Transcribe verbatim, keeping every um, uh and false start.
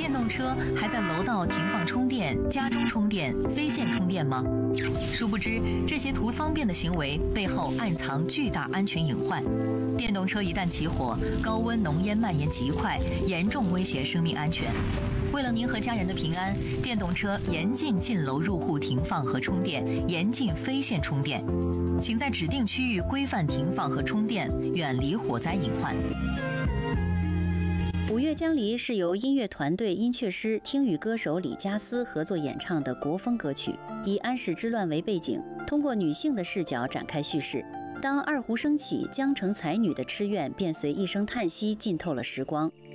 电动车还在楼道停放充电、家中充电、非线充电吗？殊不知，这些图方便的行为背后暗藏巨大安全隐患。电动车一旦起火，高温浓烟蔓延极快，严重威胁生命安全。为了您和家人的平安，电动车严禁进楼入户停放和充电，严禁非线充电。请在指定区域规范停放和充电，远离火灾隐患。 五月江离是由音乐团队音雀师、听雨歌手李佳思合作演唱的国风歌曲，以安史之乱为背景，通过女性的视角展开叙事。当二胡升起，江城才女的痴怨便随一声叹息浸透了时光。